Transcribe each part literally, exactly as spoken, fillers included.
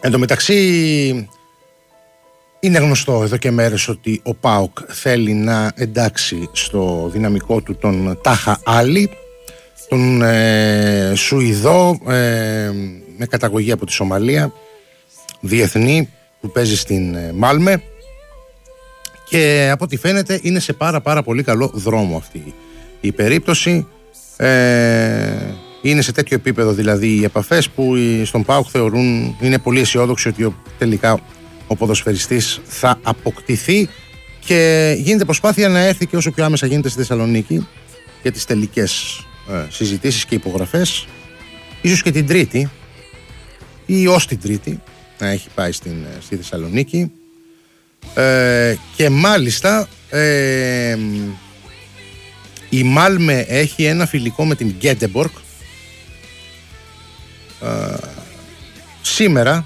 Εν τω μεταξύ είναι γνωστό εδώ και μέρες ότι ο ΠΑΟΚ θέλει να εντάξει στο δυναμικό του τον Τάχα Άλλη, τον ε, Σουηδό ε, με καταγωγή από τη Σομαλία, διεθνή, που παίζει στην ε, Μάλμε, και από ό,τι φαίνεται είναι σε πάρα πάρα πολύ καλό δρόμο αυτή η περίπτωση. ε, είναι σε τέτοιο επίπεδο δηλαδή οι επαφές που στον ΠΑΟΚ θεωρούν, είναι πολύ αισιόδοξοι ότι τελικά ο ποδοσφαιριστής θα αποκτηθεί και γίνεται προσπάθεια να έρθει και όσο πιο άμεσα γίνεται στη Θεσσαλονίκη για τις τελικές ε, συζητήσεις και υπογραφές, ίσως και την Τρίτη ή ως την Τρίτη να έχει πάει στην, στη Θεσσαλονίκη. Ε, και μάλιστα ε, η Μάλμε έχει ένα φιλικό με την Γκέτεμπορκ ε, σήμερα.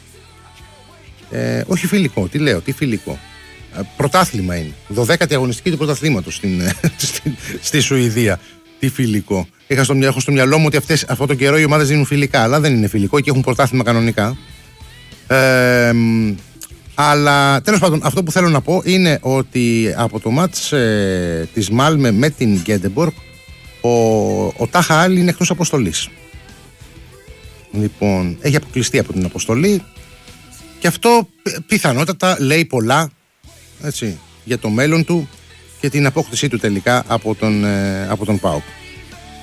Ε, όχι φιλικό, τι λέω, τι φιλικό. Ε, πρωτάθλημα είναι. δωδέκατη αγωνιστική του πρωταθλήματος στην, στη, στη Σουηδία. Τι φιλικό. Είχα στο, έχω στο μυαλό μου ότι αυτές, αυτόν τον καιρό οι ομάδες δίνουν φιλικά, αλλά δεν είναι φιλικό και έχουν πρωτάθλημα κανονικά. Ε, αλλά τέλος πάντων, αυτό που θέλω να πω είναι ότι από το μάτς ε, της Μάλμε με την Γκέντεμπορκ, ο, ο Τάχα Άλλη είναι εκτός αποστολής. Λοιπόν, έχει αποκλειστεί από την αποστολή. Και αυτό πιθανότατα λέει πολλά, έτσι, για το μέλλον του και την απόκτησή του τελικά από τον, ε, από τον ΠΑΟΚ.